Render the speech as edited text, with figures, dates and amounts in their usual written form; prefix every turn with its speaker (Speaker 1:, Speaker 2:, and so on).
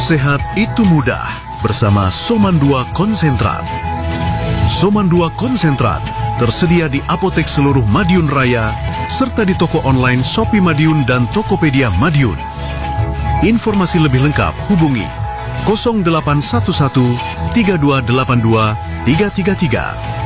Speaker 1: Sehat itu mudah bersama Soman 2 Konsentrat. Soman 2 Konsentrat tersedia di apotek seluruh Madiun Raya serta di toko online Shopee Madiun dan Tokopedia Madiun. Informasi lebih lengkap hubungi 0811 3282 333.